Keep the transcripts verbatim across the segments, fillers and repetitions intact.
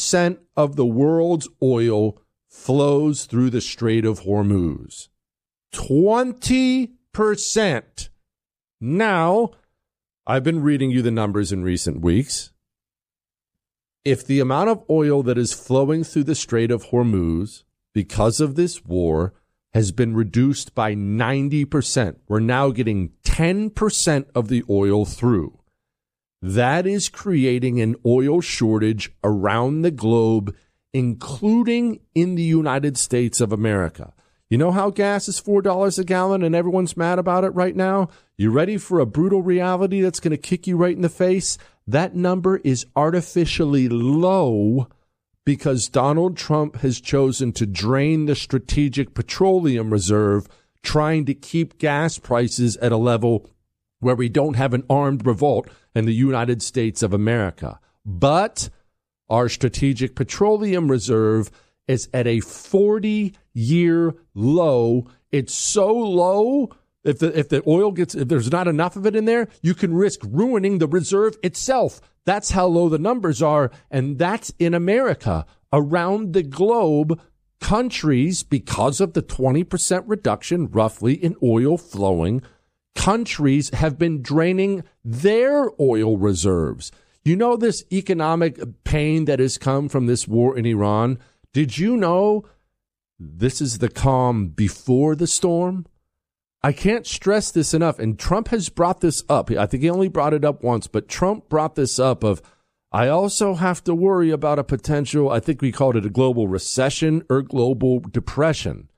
percent of the world's oil flows through the Strait of Hormuz. twenty percent. Now, I've been reading you the numbers in recent weeks. If the amount of oil that is flowing through the Strait of Hormuz because of this war has been reduced by ninety percent, we're now getting ten percent of the oil through. That is creating an oil shortage around the globe, including in the United States of America. You know how gas is four dollars a gallon and everyone's mad about it right now? You ready for a brutal reality that's going to kick you right in the face? That number is artificially low because Donald Trump has chosen to drain the Strategic Petroleum Reserve, trying to keep gas prices at a level where we don't have an armed revolt in the United States of America. But our Strategic Petroleum Reserve is at a forty-year low. It's so low, if the if the oil gets, if there's not enough of it in there, you can risk ruining the reserve itself. That's how low the numbers are, and that's in America. Around the globe, countries, because of the twenty percent reduction roughly in oil flowing, countries have been draining their oil reserves. You know this economic pain that has come from this war in Iran? Did you know this is the calm before the storm? I can't stress this enough, and Trump has brought this up. I think he only brought it up once, but Trump brought this up of, I also have to worry about a potential, I think we called it a global recession or global depression.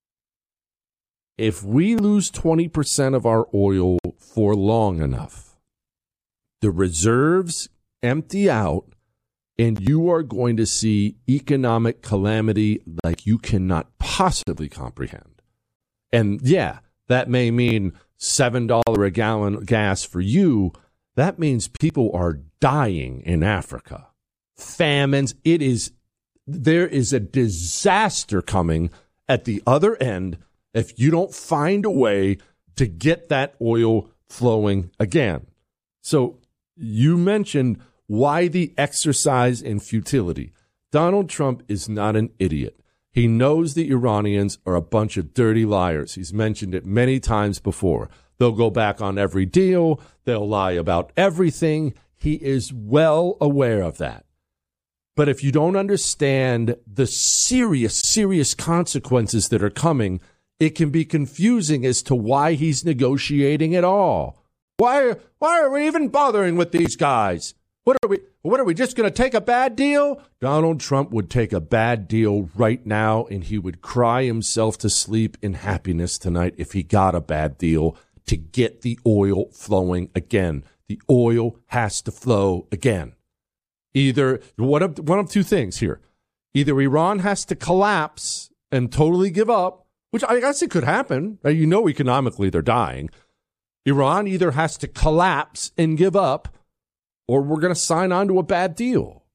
If we lose twenty percent of our oil for long enough, the reserves empty out, and you are going to see economic calamity like you cannot possibly comprehend. And yeah, that may mean seven dollars a gallon gas for you. That means people are dying in Africa. Famines. It is, there is a disaster coming at the other end if you don't find a way to get that oil flowing again. So you mentioned why the exercise in futility. Donald Trump is not an idiot. He knows the Iranians are a bunch of dirty liars. He's mentioned it many times before. They'll go back on every deal. They'll lie about everything. He is well aware of that. But if you don't understand the serious, serious consequences that are coming, it can be confusing as to why he's negotiating at all. Why, why are we even bothering with these guys? What are we, what are we just going to take a bad deal? Donald Trump would take a bad deal right now, and he would cry himself to sleep in happiness tonight if he got a bad deal to get the oil flowing again. The oil has to flow again. Either one of, one of two things here. Either Iran has to collapse and totally give up, which I guess it could happen. You know, economically they're dying. Iran either has to collapse and give up, or we're going to sign on to a bad deal.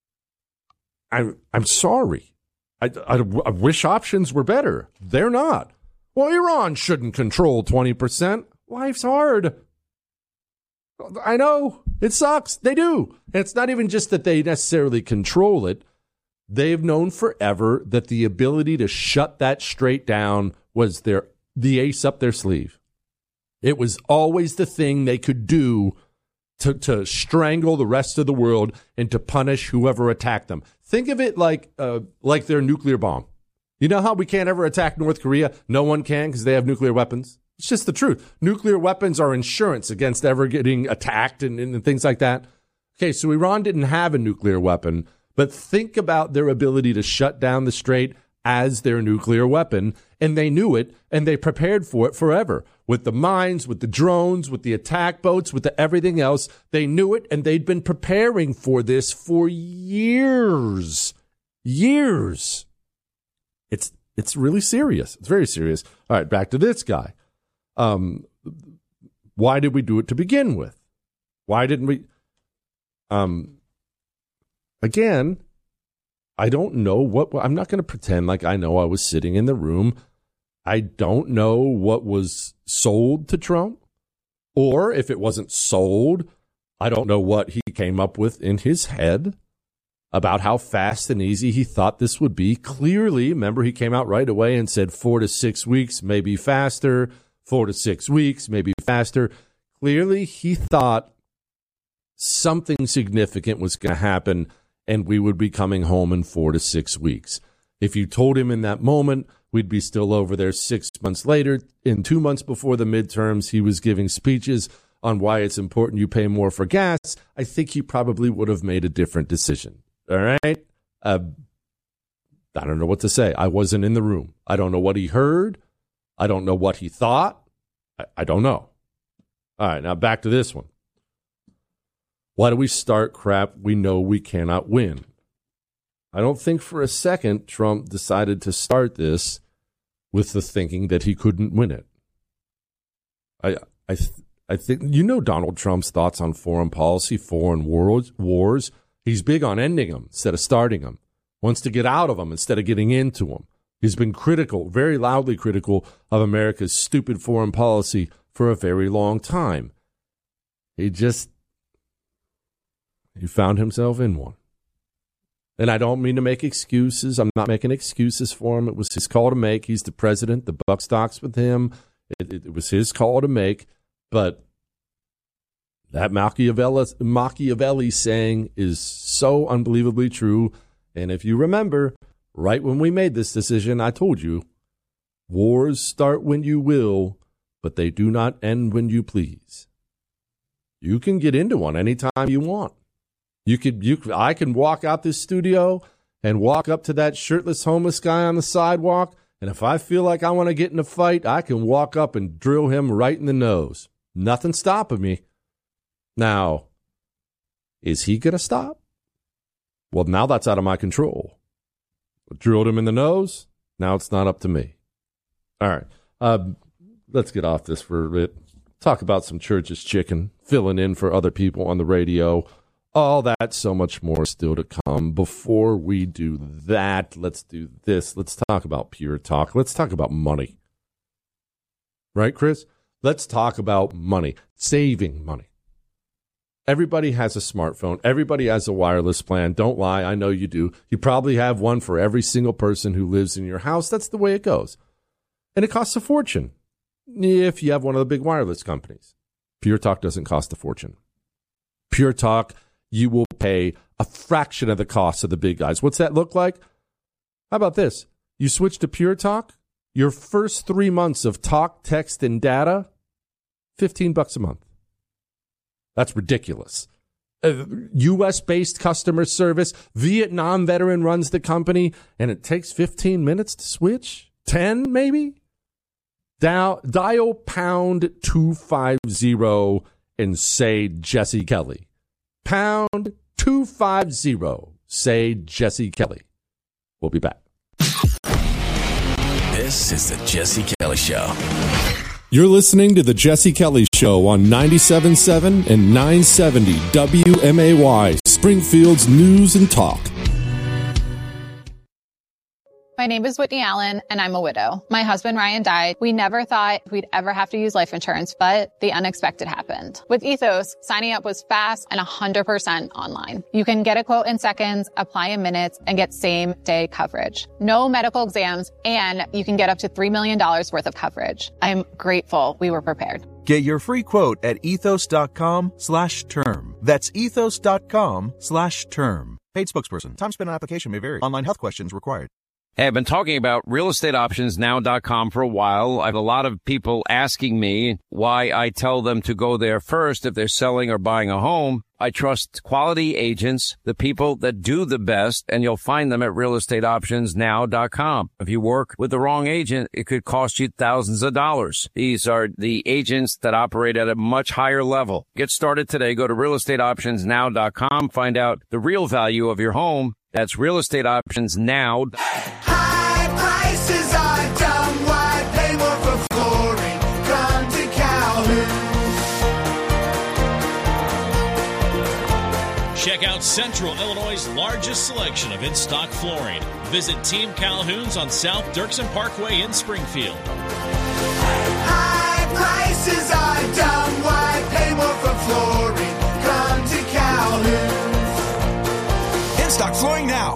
I, I'm sorry. I, I, I wish options were better. They're not. Well, Iran shouldn't control twenty percent. Life's hard. I know. It sucks. They do. And it's not even just that they necessarily control it. They've known forever that the ability to shut that strait down was their the ace up their sleeve. It was always the thing they could do To, to strangle the rest of the world and to punish whoever attacked them. Think of it like uh, like their nuclear bomb. You know how we can't ever attack North Korea? No one can because they have nuclear weapons. It's just the truth. Nuclear weapons are insurance against ever getting attacked and, and things like that. Okay, so Iran didn't have a nuclear weapon, but think about their ability to shut down the strait as their nuclear weapon, and they knew it, and they prepared for it forever. With the mines, with the drones, with the attack boats, with the everything else, they knew it, and they'd been preparing for this for years. Years. It's it's really serious. It's very serious. All right, back to this guy. Um, why did we do it to begin with? Why didn't we? Um, again, I don't know what, I'm not going to pretend like I know I was sitting in the room. I don't know what was sold to Trump, or if it wasn't sold, I don't know what he came up with in his head. about how fast and easy he thought this would be. Clearly, remember, he came out right away and said four to six weeks, maybe faster, four to six weeks, maybe faster. Clearly, he thought something significant was going to happen and we would be coming home in four to six weeks. If you told him in that moment, we'd be still over there six months later. In two months before the midterms, he was giving speeches on why it's important you pay more for gas. I think he probably would have made a different decision. All right? Uh, I don't know what to say. I wasn't in the room. I don't know what he heard. I don't know what he thought. I, I don't know. All right, now back to this one. Why do we start crap we know we cannot win? I don't think for a second Trump decided to start this with the thinking that he couldn't win it. I I th- I think you know Donald Trump's thoughts on foreign policy, foreign wars. wars. He's big on ending them instead of starting them. Wants to get out of them instead of getting into them. He's been critical, very loudly critical of America's stupid foreign policy for a very long time. He just he found himself in one. And I don't mean to make excuses. I'm not making excuses for him. It was his call to make. He's the president. The buck stops with him. It, it, it was his call to make. But that Machiavelli, Machiavelli saying is so unbelievably true. And if you remember, right when we made this decision, I told you, wars start when you will, but they do not end when you please. You can get into one anytime you want. You could, you, I can walk out this studio and walk up to that shirtless homeless guy on the sidewalk, and if I feel like I want to get in a fight, I can walk up and drill him right in the nose. Nothing stopping me. Now, is he going to stop? Well, now that's out of my control. I drilled him in the nose. Now it's not up to me. All right. Uh, let's get off this for a bit. Talk about some Church's chicken, filling in for other people on the radio. All that, so much more still to come. Before we do that, let's do this. Let's talk about Pure Talk. Let's talk about money. Right, Chris? Let's talk about money, saving money. Everybody has a smartphone. Everybody has a wireless plan. Don't lie. I know you do. You probably have one for every single person who lives in your house. That's the way it goes. And it costs a fortune if you have one of the big wireless companies. Pure Talk doesn't cost a fortune. Pure Talk, you will pay a fraction of the cost of the big guys. What's that look like? How about this? You switch to Pure Talk, your first three months of talk, text, and data, fifteen bucks a month. That's ridiculous. Uh, U S-based customer service, Vietnam veteran runs the company, and it takes fifteen minutes to switch? ten, maybe? Dial, dial pound two fifty and say Jesse Kelly. Pound two fifty, say Jesse Kelly. We'll be back. This is the Jesse Kelly Show. You're listening to the Jesse Kelly Show on ninety-seven point seven and nine seventy W M A Y, Springfield's News and Talk. My name is Whitney Allen, and I'm a widow. My husband, Ryan, died. We never thought we'd ever have to use life insurance, but the unexpected happened. With Ethos, signing up was fast and one hundred percent online. You can get a quote in seconds, apply in minutes, and get same-day coverage. No medical exams, and you can get up to three million dollars worth of coverage. I'm grateful we were prepared. Get your free quote at ethos.com slash term. That's ethos.com slash term. Paid spokesperson. Time spent on application may vary. Online health questions required. Hey, I've been talking about real estate options now dot com for a while. I have a lot of people asking me why I tell them to go there first if they're selling or buying a home. I trust quality agents, the people that do the best, and you'll find them at real estate options now dot com. If you work with the wrong agent, it could cost you thousands of dollars. These are the agents that operate at a much higher level. Get started today. Go to real estate options now dot com. Find out the real value of your home. That's real estate options now. High prices are dumb. Why pay more for flooring? Come to Calhoun. Check out Central Illinois' largest selection of in-stock flooring. Visit Team Calhoun's on South Dirksen Parkway in Springfield. High prices are dumb. Why pay more for flooring? Come to Calhoun. In-stock flooring now.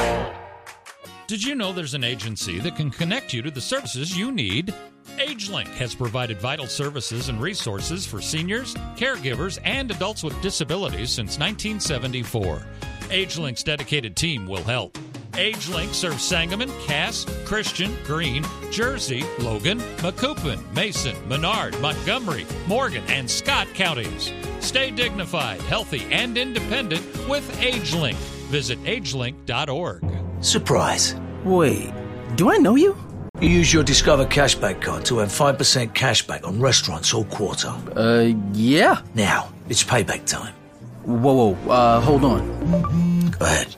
Did you know there's an agency that can connect you to the services you need? AgeLink has provided vital services and resources for seniors, caregivers, and adults with disabilities since nineteen seventy-four. AgeLink's dedicated team will help. AgeLink serves Sangamon, Cass, Christian, Greene, Jersey, Logan, Macoupin, Mason, Menard, Montgomery, Morgan, and Scott counties. Stay dignified, healthy, and independent with AgeLink. Visit agelink dot org. Surprise. Wait, do I know you? You use your Discover Cashback card to earn five percent cashback on restaurants all quarter. Uh, yeah. Now, it's payback time. Whoa, whoa, uh, hold on. Go ahead.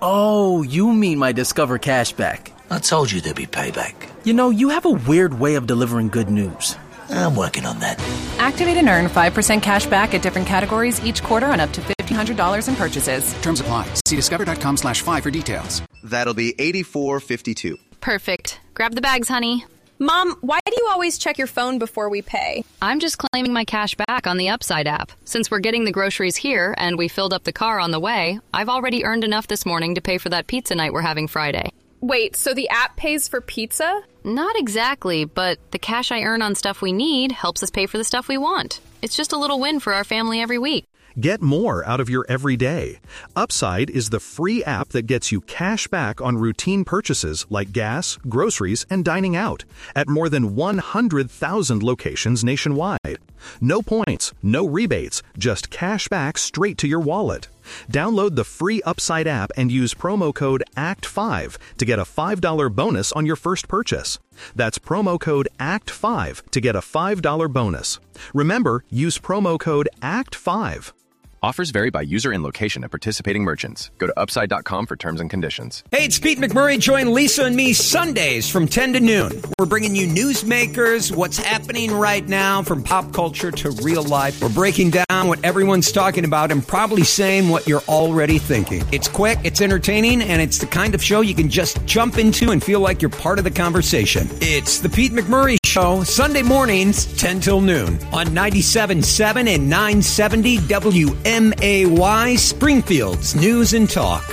Oh, you mean my Discover Cashback. I told you there'd be payback. You know, you have a weird way of delivering good news. I'm working on that. Activate and earn five percent cash back at different categories each quarter on up to fifteen hundred dollars in purchases. Terms apply. See discover.com slash five for details. That'll be eighty-four fifty-two. Perfect. Grab the bags, honey. Mom, why do you always check your phone before we pay? I'm just claiming my cash back on the Upside app. Since we're getting the groceries here and we filled up the car on the way, I've already earned enough this morning to pay for that pizza night we're having Friday. Wait, so the app pays for pizza? Not exactly, but the cash I earn on stuff we need helps us pay for the stuff we want. It's just a little win for our family every week. Get more out of your everyday. Upside is the free app that gets you cash back on routine purchases like gas, groceries, and dining out at more than one hundred thousand locations nationwide. No points, no rebates, just cash back straight to your wallet. Download the free Upside app and use promo code A C T five to get a five dollars bonus on your first purchase. That's promo code A C T five to get a five dollars bonus. Remember, use promo code A C T five. Offers vary by user and location at participating merchants. Go to upside dot com for terms and conditions. Hey, it's Pete McMurray. Join Lisa and me Sundays from ten to noon. We're bringing you newsmakers, what's happening right now from pop culture to real life. We're breaking down what everyone's talking about and probably saying what you're already thinking. It's quick, it's entertaining, and it's the kind of show you can just jump into and feel like you're part of the conversation. It's the Pete McMurray Show, Sunday mornings, ten till noon on ninety-seven point seven and nine seventy W M A Y, Springfield's News and Talk.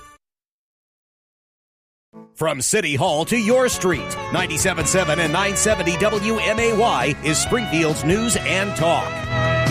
From City Hall to your street, ninety-seven point seven and nine seventy W M A Y is Springfield's News and Talk.